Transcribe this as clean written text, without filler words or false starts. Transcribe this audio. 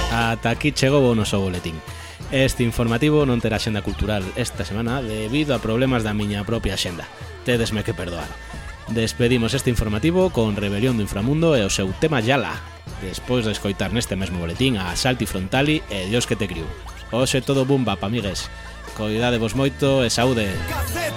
Ata aquí chegou o noso boletín. Este informativo non terá xenda cultural esta semana debido a problemas da miña propia xenda. Tedesme que perdoar. Despedimos este informativo con Rebelión do Inframundo e o seu tema Yala, despois de escoitar neste mesmo boletín a Salti Frontali e Dios que te criou. Hoxe todo bumba, pa amigues. Coidadevos moito e saúde.